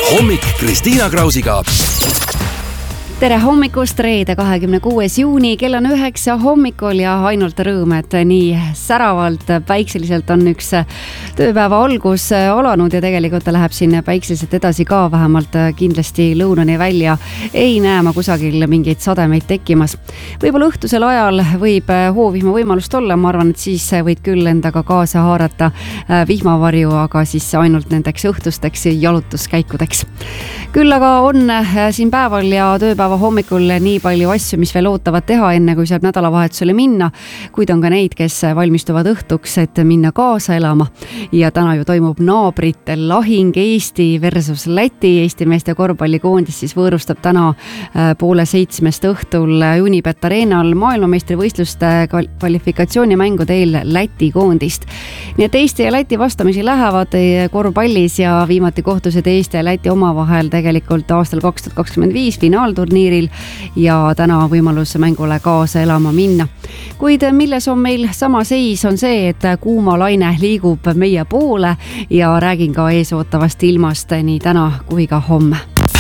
Hommik Kristiina Krausiga. Tere hommikust, reede 26. juuni, kell on 9 hommikul ja ainult rõõm, et nii säravalt päikseliselt on üks tööpäeva algus alanud ja tegelikult läheb siin päikseliselt edasi ka, vähemalt kindlasti lõunani välja. Ei näe ma kusagil mingeid sademeid tekkimas. Võib-olla õhtusel ajal võib hoovihma võimalust olla, ma arvan, et siis võid küll endaga kaasa haarata vihmavarju, aga siis ainult nendeks õhtusteks jalutuskäikudeks. Küll aga on siin päeval ja tööpäeva hommikul nii palju asju, mis veel ootavad teha enne, kui saab nädalavahetusele minna, kuid on ka neid, kes valmistuvad õhtuks, et minna kaasa elama. Ja täna ju toimub naabrite lahing Eesti versus Läti. Eesti meeste korvpallikoondis siis võõrustab täna 6:30 õhtul Unibet Arenal maailmameistrivõistluste kvalifikatsioonimängude eel Läti koondist. Nii et Eesti ja Läti vastamisi lähevad korvpallis ja viimati kohtused Eesti ja Läti omavahel tegelikult aastal 2025 finaalturniiril ja täna võimalus mängule kaasa elama minna. Kuid milles on meil sama seis on see, et kuuma laine liigub meie poole ja räägin ka eesootavast ilmast nii täna kui ka homme.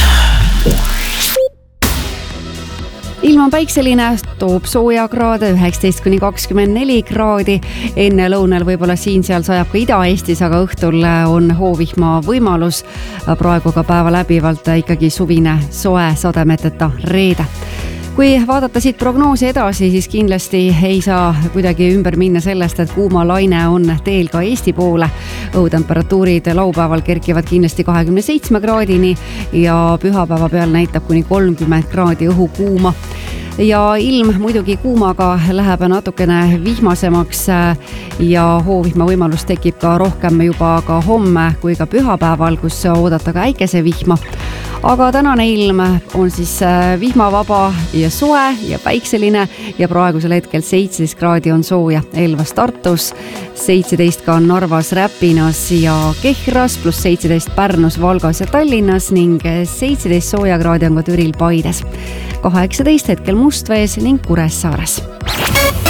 Ilm on päikseline, toob sooja kraade 19-24 kraadi. Enne lõunal võib-olla siin-seal sajab ka Ida-Eestis, aga õhtul on hoovihma võimalus. Praegu ka päeva läbivalt ikkagi suvine soe sademeteta reede. Kui vaadata siit prognoosi edasi, siis kindlasti ei saa kuidagi ümber minna sellest, et kuuma laine on teel ka Eesti poole. Õhutemperatuurid laupäeval kerkivad kindlasti 27 kraadini ja pühapäeva peal näitab kuni 30 kraadi õhukuuma. Ja ilm muidugi kuumaga läheb natukene vihmasemaks ja hoovihma võimalus tekib ka rohkem juba ka homme kui ka pühapäeval, kus oodata ka äikesevihma. Aga tänane ilm on siis vihmavaba ja soe ja päikseline ja praegusel hetkel 17 kraadi on sooja Elvas Tartus, 17 ka Narvas, Räpinas ja Kehras, pluss 17 Pärnus, Valgas ja Tallinnas ning 17 sooja kraadi on ka Türil, Paides, 18 hetkel Mustvees ning Kuressaares.